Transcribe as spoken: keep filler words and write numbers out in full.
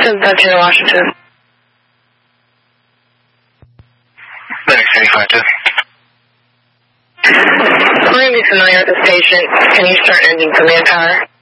That's here, Washington. Medic thirty-five two. We're going to be familiar with the station. Can you start engine for manpower?